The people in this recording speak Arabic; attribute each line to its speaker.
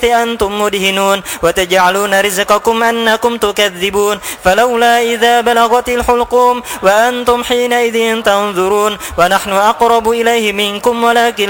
Speaker 1: أنتم مدهنون وتجعلون رزقكم أنكم تكذبون فلولا إذا بلغت الحلقوم وأنتم حينئذ تنظرون ونحن أقرب إليه منكم ولكن